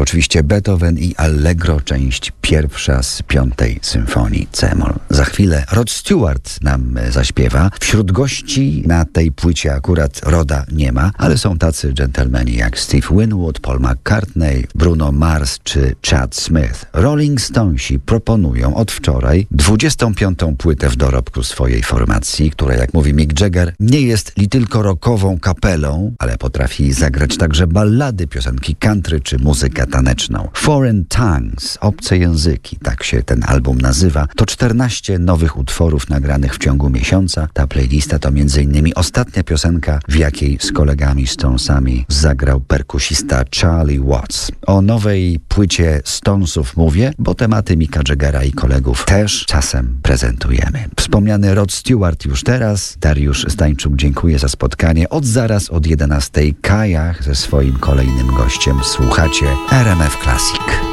oczywiście Beethoven i Allegro, część pierwsza z 5. symfonii C-moll. Za chwilę Rod Stewart nam zaśpiewa. Wśród gości na tej płycie akurat Roda nie ma, ale są tacy dżentelmeni jak Steve Winwood, Paul McCartney, Bruno Mars czy Chad Smith. Rolling Stonesi proponują od wczoraj 25. płytę w dorobku swojej formacji, która, jak mówi Mick Jagger, nie jest li tylko rockową kapelą, ale potrafi zagrać także ballady, piosenki country czy muzykę taneczną. Foreign Tongues, obce języki, tak się ten album nazywa, to 14 nowych utworów nagranych w ciągu miesiąca. Ta playlista to m.in. ostatnia piosenka, w jakiej z kolegami Stonesami zagrał perkusista Charlie Watts. O nowej płycie Stonesów mówię, bo tematy Micka Jaggera i kolegów też czasem prezentujemy. Wspomniany Rod Stewart już teraz. Dariusz Stańczuk dziękuję za spotkanie. Zaraz od 11:00 Kajach ze swoim kolejnym gościem. Słuchacie RMF Classic.